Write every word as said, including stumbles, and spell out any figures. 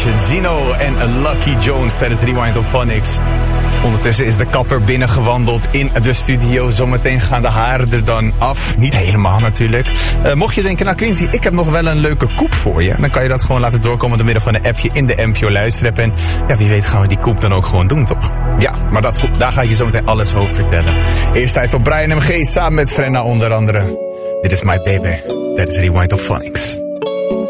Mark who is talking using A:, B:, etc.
A: plaatje. Gino en Lucky Jones tijdens Rewind op Phonics. Ondertussen is de kapper binnengewandeld in de studio. Zometeen gaan de haren er dan af. Niet helemaal natuurlijk. Uh, mocht je denken, nou Quincy, ik heb nog wel een leuke koep voor je. Dan kan je dat gewoon laten doorkomen door middel van een appje in de N P O Luisterapp. En ja, wie weet gaan we die koep dan ook gewoon doen, toch? Ja, maar dat, daar ga ik je zometeen alles over vertellen. Eerst tijd voor Brian M G samen met Frenna onder andere. Dit is My Baby. Dat is Rewind op Phonics.